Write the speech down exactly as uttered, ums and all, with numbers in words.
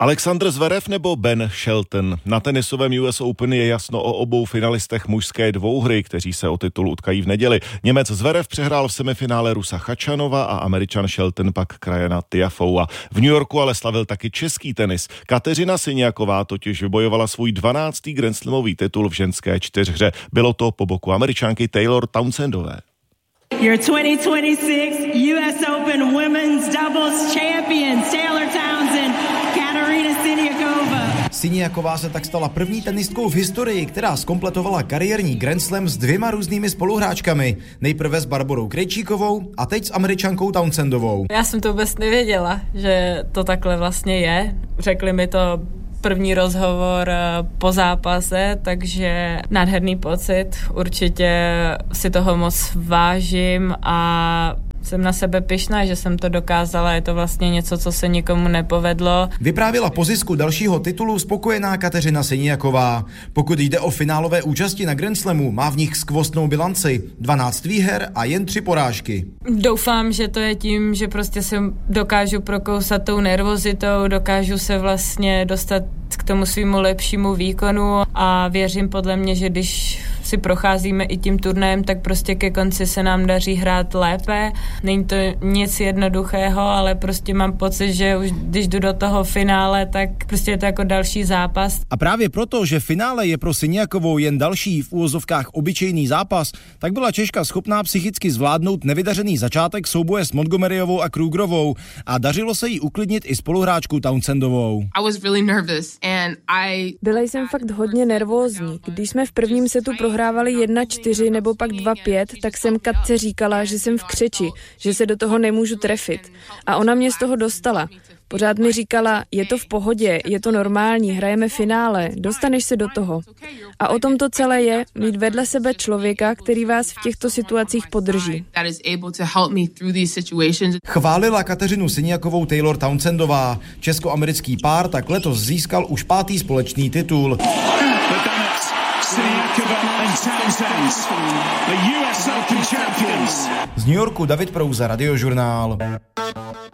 Alexander Zverev nebo Ben Shelton? Na tenisovém U S Open je jasno o obou finalistech mužské dvouhry, kteří se o titul utkají v neděli. Němec Zverev přehrál v semifinále Rusa Khachanova a Američan Shelton pak krajana Tiafoea. V New Yorku ale slavil taky český tenis. Kateřina Siniaková totiž vybojovala svůj dvanáctý grandslamový titul v ženské čtyřhře. Bylo to po boku Američanky Taylor Townsendové. Your twenty twenty-six U S Open Women's Doubles Champions Taylor Townsend, Kateřina Siniaková. Siniaková se tak stala první tenistkou v historii, která zkompletovala kariérní Grand Slam s dvěma různými spoluhráčkami. Nejprve s Barborou Krejčíkovou a teď s Američankou Townsendovou. Já jsem to vůbec nevěděla, že to takhle vlastně je. Řekli mi to první rozhovor po zápase, takže nádherný pocit. Určitě si toho moc vážím a jsem na sebe pyšná, že jsem to dokázala. Je to vlastně něco, co se nikomu nepovedlo. Vyprávěla po zisku dalšího titulu spokojená Kateřina Siniaková. Pokud jde o finálové účasti na Grand Slamu, má v nich skvostnou bilanci. dvanáct výher a jen tři porážky. Doufám, že to je tím, že prostě se dokážu prokousat tou nervozitou, dokážu se vlastně dostat k tomu svýmu lepšímu výkonu a věřím podle mě, že když si procházíme i tím turnajem, tak prostě ke konci se nám daří hrát lépe. Není to nic jednoduchého, ale prostě mám pocit, že už když jdu do toho finále, tak prostě je to jako další zápas. A právě proto, že finále je pro Siniakovou jen další v úvozovkách obyčejný zápas, tak byla Češka schopná psychicky zvládnout nevydařený začátek souboje s Montgomeryovou a Krugerovou a dařilo se jí uklidnit i spoluhráčku Townsendovou. I was really nervous and I Byla jsem fakt hodně nervózní. Když jsme v prvním setu prohrávali jedna čtyři nebo pak dva pět, tak jsem Katce říkala, že jsem v křeči, že se do toho nemůžu trefit. A ona mě z toho dostala. Pořád mi říkala, je to v pohodě, je to normální, hrajeme finále, dostaneš se do toho. A o tom to celé je, mít vedle sebe člověka, který vás v těchto situacích podrží. Chválila Kateřinu Siniakovou Taylor Townsendová. Česko-americký pár tak letos získal už pátý společný titul. Z New Yorku David Prouza, Radiožurnál.